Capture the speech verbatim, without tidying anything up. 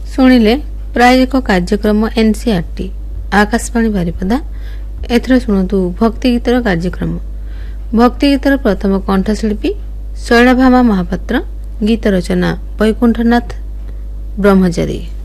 शुणिले प्रायोजिक कार्यक्रम एनसीईआरटी आकाशवाणी बारिपदा। एथर शुणु भक्ति गीतर कार्यक्रम। भक्ति गीतर प्रथम कंठशिल्पी शैलभामा महापात्र। गीत रचना वैकुंठनाथ ब्रह्मचारी।